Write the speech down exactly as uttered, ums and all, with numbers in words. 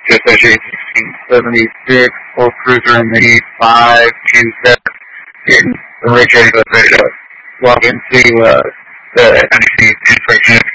Jet J sixteen seventy-six, full cruiser in the five two seven, getting ready to ready to log into uh, the N B C information